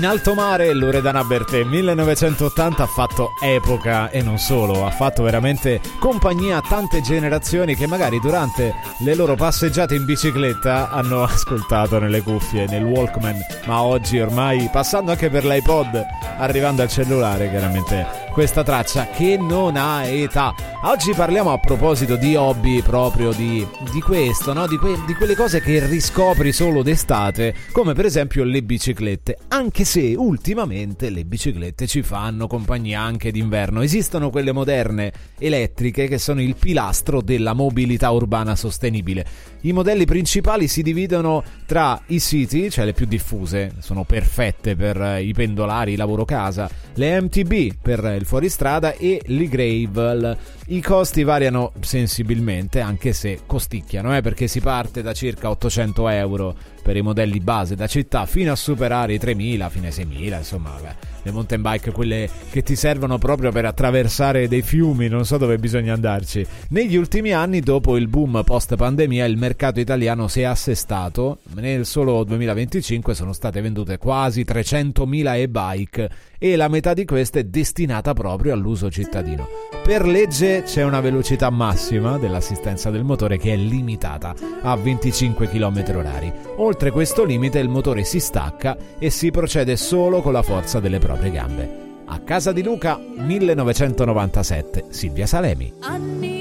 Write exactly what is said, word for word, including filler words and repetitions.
In alto mare Loredana Bertè, millenovecentottanta, ha fatto epoca e non solo, ha fatto veramente compagnia a tante generazioni che magari durante le loro passeggiate in bicicletta hanno ascoltato nelle cuffie, nel Walkman, ma oggi ormai passando anche per l'iPod, arrivando al cellulare, chiaramente questa traccia che non ha età. Oggi parliamo a proposito di hobby, proprio di, di questo, no? Di, que, di quelle cose che riscopri solo d'estate, come per esempio le biciclette, anche se ultimamente le biciclette ci fanno compagnia anche d'inverno. Esistono quelle moderne elettriche che sono il pilastro della mobilità urbana sostenibile. I modelli principali si dividono tra i city, cioè le più diffuse, sono perfette per i pendolari, lavoro casa, le M T B per il fuoristrada e le gravel. I costi variano sensibilmente, anche se costicchiano, eh, perché si parte da circa ottocento euro per i modelli base da città fino a superare i tremila, fino ai seimila, insomma, vabbè. Le mountain bike, quelle che ti servono proprio per attraversare dei fiumi, non so dove bisogna andarci. Negli ultimi anni, dopo il boom post pandemia, il mercato italiano si è assestato. Nel solo duemilaventicinque sono state vendute quasi trecentomila e-bike e la metà di queste è destinata proprio all'uso cittadino. Per legge c'è una velocità massima dell'assistenza del motore che è limitata a venticinque chilometri orari. Oltre questo limite il motore si stacca e si procede solo con la forza delle proprie gambe. A casa di Luca, millenovecentonovantasette, Silvia Salemi.